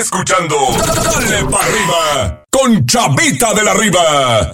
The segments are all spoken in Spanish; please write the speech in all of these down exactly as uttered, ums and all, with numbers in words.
Escuchando Dale para arriba con Chavita de la Riva.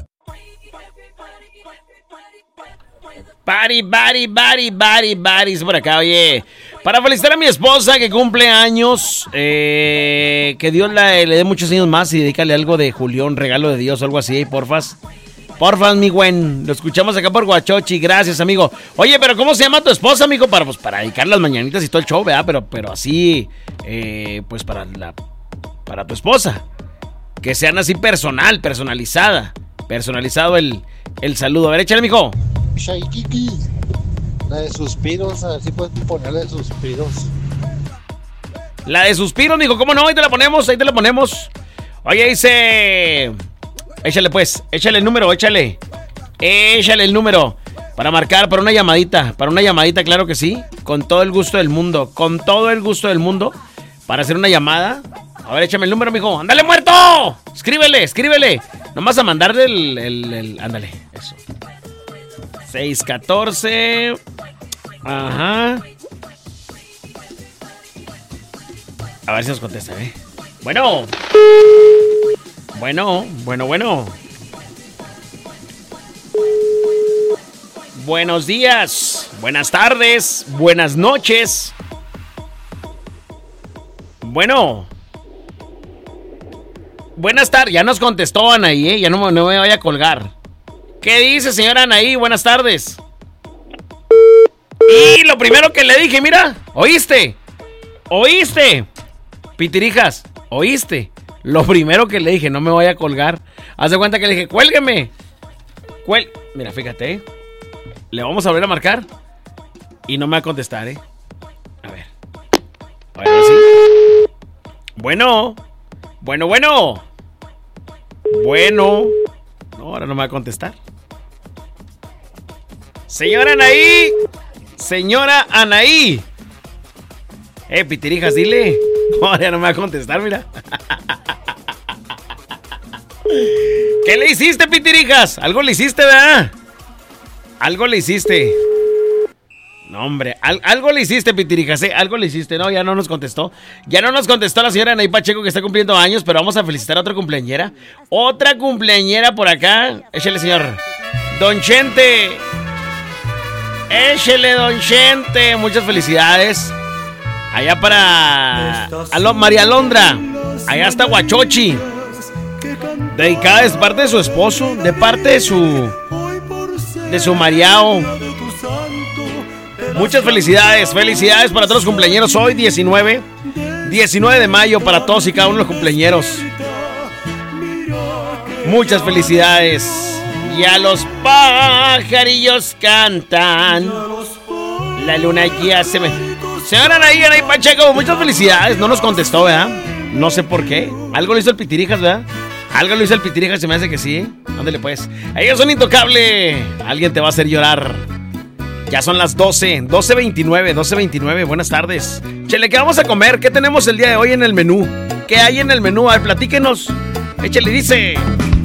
Bari, bari, bari, bari, baris por acá, oye. Para felicitar a mi esposa que cumple años, eh, que Dios la, le dé muchos años más y dedícale algo de Julián, regalo de Dios o algo así, porfas. Porfas, mi buen. Lo escuchamos acá por Guachochi, gracias, amigo. Oye, pero ¿cómo se llama tu esposa, amigo? Para, pues, para dedicar las mañanitas y todo el show, ¿verdad? Pero, pero así, eh, pues para la, para tu esposa. Que sean así personal, personalizada. Personalizado el, el saludo. A ver, échale, mijo. Shaikiki, la de suspiros, a ver si puedes ponerle de suspiros. La de suspiros, mijo, ¿cómo no? Ahí te la ponemos, ahí te la ponemos. Oye, dice... Échale pues, échale el número, échale. Échale el número. Para marcar, para una llamadita. Para una llamadita, claro que sí. Con todo el gusto del mundo. Con todo el gusto del mundo. Para hacer una llamada. A ver, échame el número, mijo. ¡Ándale, muerto! Escríbele, escríbele. Nomás a mandarle el... el, el ándale, eso. seis catorce. Ajá. A ver si nos contesta, ¿eh? Bueno. Bueno, bueno, bueno. Buenos días, buenas tardes, buenas noches. Bueno. Buenas tardes, ya nos contestó Anaí, ¿eh? Ya no, no me vaya a colgar. ¿Qué dice, señora Anaí? Buenas tardes. Y lo primero que le dije, mira, ¿oíste? ¿Oíste? Pitirijas, ¿oíste? Lo primero que le dije, no me voy a colgar. Haz de cuenta que le dije, cuélgueme. Cuel... Mira, fíjate, ¿eh? Le vamos a volver a marcar. Y no me va a contestar, ¿eh? A ver. A ver, sí. Bueno. Bueno, bueno. Bueno. No, ahora no me va a contestar. Señora Anaí. Señora Anaí. Eh, Pitirijas, dile. No, ya no me va a contestar, mira. ¿Qué le hiciste, Pitirijas? Algo le hiciste, ¿verdad? Algo le hiciste. No, hombre, al, algo le hiciste, Pitirijas, ¿eh? Algo le hiciste, no, ya no nos contestó. Ya no nos contestó la señora Anaí Pacheco, que está cumpliendo años, pero vamos a felicitar a otra cumpleañera. Otra cumpleañera por acá. Échale, señor. Don Chente. Échale, Don Chente. Muchas felicidades. Allá para Aló, María Alondra. Allá está Guachochi. Dedicada de parte de su esposo, de parte de su de su mariao. Muchas felicidades, felicidades para todos los cumpleañeros. Hoy diecinueve de mayo para todos y cada uno de los cumpleañeros. Muchas felicidades. Ya los pajarillos cantan. La luna ya se me... Señora Anaí, Anaí Pacheco, muchas felicidades. No nos contestó, ¿verdad? No sé por qué. Algo le hizo el Pitirijas, ¿verdad? Algo lo hizo el Pitirijas, se me hace que sí. Ándale pues. Ellos son intocables. Alguien te va a hacer llorar. Ya son las doce, doce veintinueve, doce veintinueve. Buenas tardes. Chele, ¿qué vamos a comer? ¿Qué tenemos el día de hoy en el menú? ¿Qué hay en el menú? A ver, platíquenos. Échale, dice...